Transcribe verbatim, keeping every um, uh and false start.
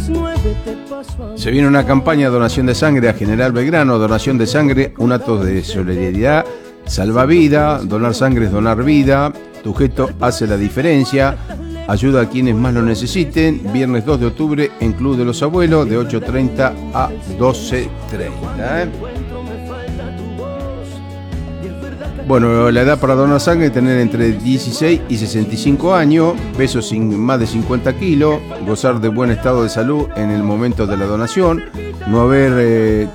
Se viene una campaña de donación de sangre a General Belgrano. Donación de sangre, un acto de solidaridad, salva vida. Donar sangre es donar vida. Tu gesto hace la diferencia. Ayuda a quienes más lo necesiten. Viernes dos de octubre en Club de los Abuelos, de ocho treinta a doce treinta. ¿eh? Bueno, la edad para donar sangre es tener entre dieciséis y sesenta y cinco años, peso sin más de cincuenta kilos, gozar de buen estado de salud en el momento de la donación, no haber eh,